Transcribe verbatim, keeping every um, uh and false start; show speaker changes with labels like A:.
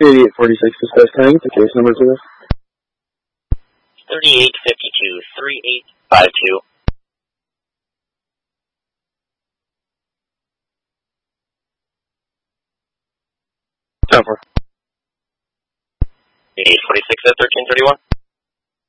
A: eighty-eight forty-six, dispatch ten, the case number, please.
B: thirty-eight fifty-two, thirty-eight fifty-two.
A: ten four.
B: eighty-eight forty-six at thirteen thirty-one.